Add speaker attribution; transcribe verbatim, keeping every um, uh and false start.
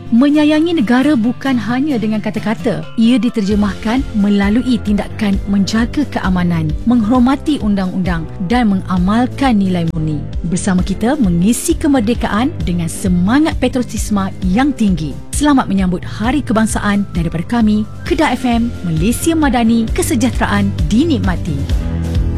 Speaker 1: Menyayangi negara bukan hanya dengan kata-kata. Ia diterjemahkan melalui tindakan menjaga keamanan, menghormati undang-undang dan mengamalkan nilai murni. Bersama kita mengisi kemerdekaan dengan semangat patriotisme yang tinggi. Selamat menyambut Hari Kebangsaan daripada kami, Kedah F M, Malaysia Madani, kesejahteraan dinikmati.